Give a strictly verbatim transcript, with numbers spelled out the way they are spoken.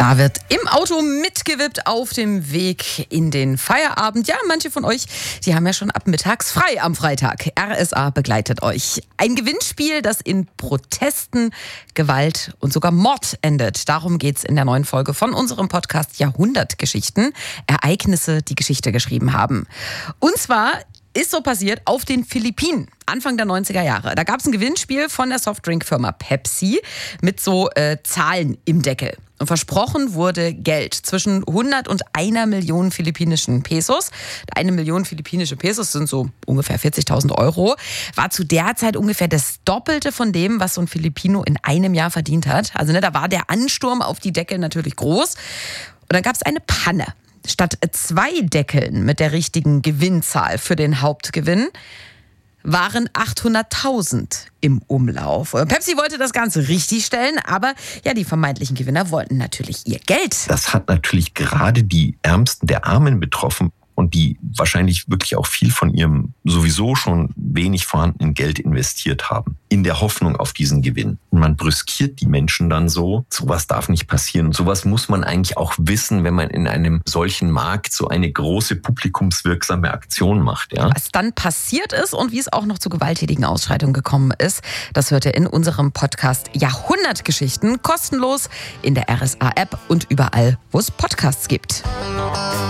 Da wird im Auto mitgewippt auf dem Weg in den Feierabend. Ja, manche von euch, die haben ja schon ab mittags frei am Freitag. R S A begleitet euch. Ein Gewinnspiel, das in Protesten, Gewalt und sogar Mord endet. Darum geht's in der neuen Folge von unserem Podcast Jahrhundertgeschichten. Ereignisse, die Geschichte geschrieben haben. Und zwar ist so passiert auf den Philippinen, Anfang der neunziger Jahre. Da gab es ein Gewinnspiel von der Softdrinkfirma Pepsi mit so äh, Zahlen im Deckel. Und versprochen wurde Geld zwischen hundert und einer Million philippinischen Pesos. Eine Million philippinische Pesos sind so ungefähr vierzigtausend Euro. War zu der Zeit ungefähr das Doppelte von dem, was so ein Filipino in einem Jahr verdient hat. Also ne, da war der Ansturm auf die Deckel natürlich groß. Und dann gab es eine Panne. Statt zwei Deckeln mit der richtigen Gewinnzahl für den Hauptgewinn waren achthunderttausend im Umlauf. Pepsi wollte das Ganze richtig stellen, aber ja, die vermeintlichen Gewinner wollten natürlich ihr Geld. Das hat natürlich gerade die Ärmsten der Armen betroffen und die wahrscheinlich wirklich auch viel von ihrem sowieso schon wenig vorhandenen Geld investiert haben, in der Hoffnung auf diesen Gewinn. Und man brüskiert die Menschen dann so, sowas darf nicht passieren. Und sowas muss man eigentlich auch wissen, wenn man in einem solchen Markt so eine große publikumswirksame Aktion macht. Ja? Was dann passiert ist und wie es auch noch zu gewalttätigen Ausschreitungen gekommen ist, das hört ihr in unserem Podcast Jahrhundertgeschichten, kostenlos in der R S A-App und überall, wo es Podcasts gibt.